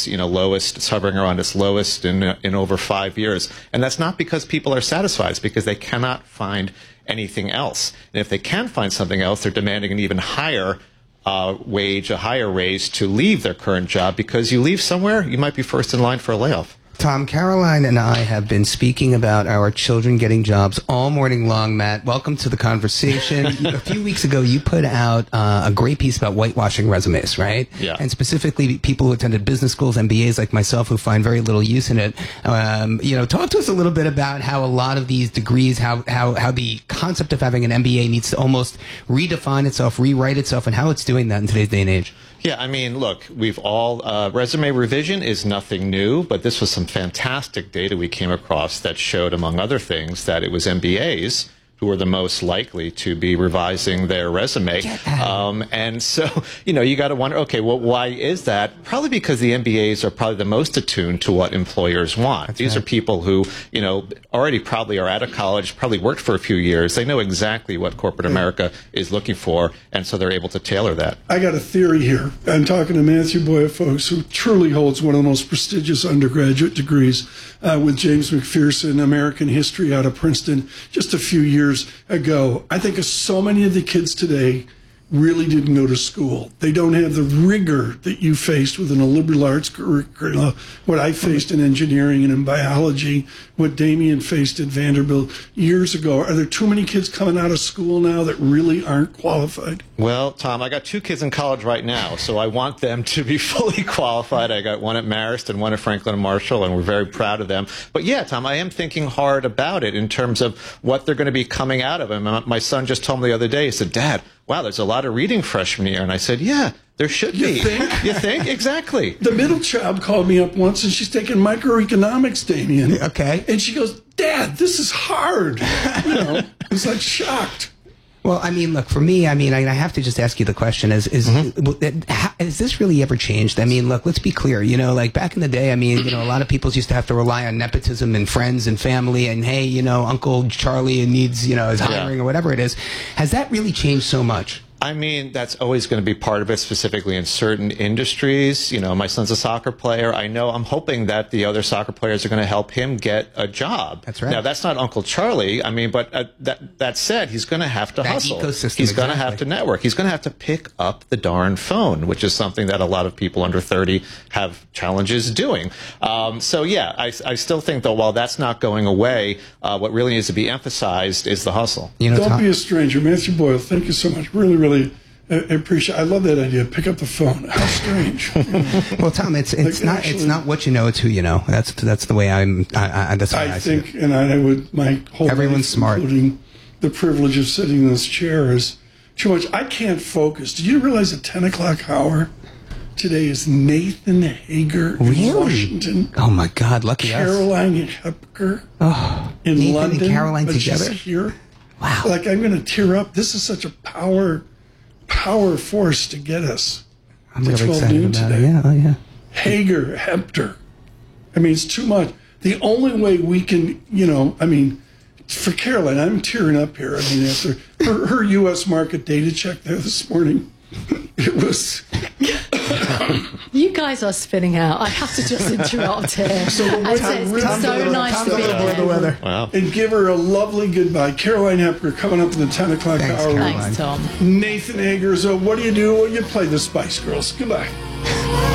its lowest. It's hovering around its lowest in over 5 years, and that's not because people are satisfied. It's because they cannot find anything else. And if they can find something else, they're demanding an even higher wage, a higher raise to leave their current job, because you leave somewhere, you might be first in line for a layoff. Tom, Caroline and I have been speaking about our children getting jobs all morning long. Matt, welcome to the conversation. A few weeks ago, you put out a great piece about whitewashing resumes, right? Yeah. And specifically people who attended business schools, MBAs like myself, who find very little use in it. Talk to us a little bit about how a lot of these degrees, how the concept of having an MBA needs to almost redefine itself, rewrite itself, and how it's doing that in today's day and age. Yeah, I mean, look, we've all, resume revision is nothing new, but this was some fantastic data we came across that showed, among other things, that it was MBAs who are the most likely to be revising their resume. And so, you got to wonder, okay, well, why is that? Probably because the MBAs are probably the most attuned to what employers want. These are people who, already probably are out of college, probably worked for a few years. They know exactly what corporate America is looking for, and so they're able to tailor that. I got a theory here. I'm talking to Matthew Boya, folks, who truly holds one of the most prestigious undergraduate degrees with James McPherson, American History out of Princeton, just a few years ago. I think so many of the kids today really didn't go to school. They don't have the rigor that you faced within a liberal arts curricula, what I faced in engineering and in biology, what Damien faced at Vanderbilt years ago. Are there too many kids coming out of school now that really aren't qualified? Well, Tom, I got 2 kids in college right now, so I want them to be fully qualified. I got one at Marist and one at Franklin and Marshall, and we're very proud of them. But yeah, Tom, I am thinking hard about it in terms of what they're going to be coming out of them. My son just told me the other day, he said, "Dad, wow, there's a lot of reading freshman year." And I said, yeah, there should be. You think? You think? Exactly. The middle child called me up once, and she's taking microeconomics, Damien. Okay. And she goes, "Dad, this is hard." I was like shocked. Well, I mean, look, for me, I have to just ask you the question, has this really ever changed? I mean, look, let's be clear, like back in the day, a lot of people used to have to rely on nepotism and friends and family and, hey, Uncle Charlie needs, is hiring or whatever it is. Has that really changed so much? I mean, that's always going to be part of it, specifically in certain industries. My son's a soccer player. I'm hoping that the other soccer players are going to help him get a job. That's right. Now, that's not Uncle Charlie. But that said, he's going to have to hustle. Ecosystem, he's going to have to network. He's going to have to pick up the darn phone, which is something that a lot of people under 30 have challenges doing. So, yeah, I still think, though, while that's not going away, what really needs to be emphasized is the hustle. Don't be a stranger. Matthew Boyle, thank you so much. Really, really. I appreciate. I love that idea. Pick up the phone. How strange. Well, Tom, it's not what you know, it's who you know. That's the way I think, and I would my whole everyone's life, smart, including the privilege of sitting in this chair, is too much. I can't focus. Did you realize the 10 o'clock hour today is Nathan Hager in Washington? Oh my God, lucky Caroline us. Hepker in Nathan London. And Caroline together. Here. Wow. Like, I'm going to tear up. This is such a power force to get us. I'm really excited about it. Yeah. Hager, Hepter. It's too much. The only way we can, for Caroline, I'm tearing up here. After her U.S. market data check there this morning, it was... You guys are spinning out. I have to just interrupt here. So it's so nice to be here. Wow. And give her a lovely goodbye. Caroline Hepker coming up in the 10 o'clock hour. Thanks, Tom. Nathan Hager. So what do? You play the Spice Girls. Goodbye.